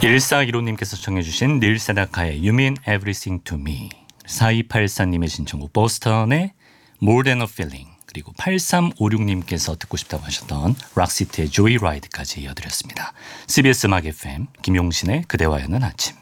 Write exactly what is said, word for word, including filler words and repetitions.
일사일오님께서 청해주신 닐 세다카의 You Mean Everything to Me, 사이팔사님의 신청곡 보스턴의 More Than a Feeling, 그리고 팔삼오육님께서 듣고 싶다고 하셨던 락시트의 Joyride까지 이어드렸습니다. 씨비에스 음악 에프엠 김용신의 그대와 여는 아침.